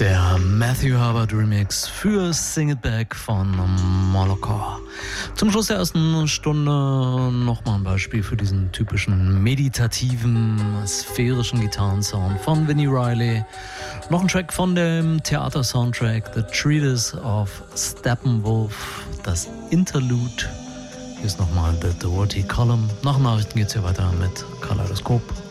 Der Matthew Herbert Remix für Sing It Back von Molokor. Zum Schluss der ersten Stunde nochmal ein Beispiel für diesen typischen meditativen, sphärischen Gitarrensound von Vinnie Riley. Noch ein Track von dem Theater-Soundtrack The Treatise of Steppenwolf, das Interlude. Hier ist nochmal The Doherty Column. Nach Nachrichten geht's hier weiter mit Kaleidoskop.